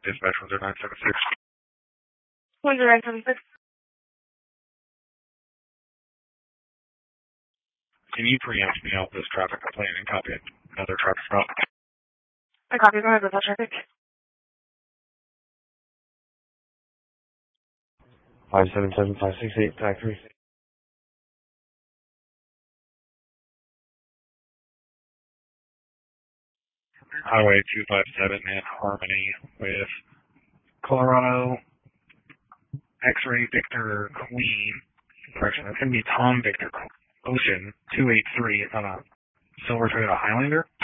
Dispatch 10976. 10976. Can you preempt me out this traffic complaint and copy another traffic stop? I copy. Go ahead with that traffic. 577-568 Factory. Highway 257 in Harmony with Colorado X-Ray Victor Queen. Correction, that's going to be Tom Victor Ocean 283 on a silver Toyota Highlander.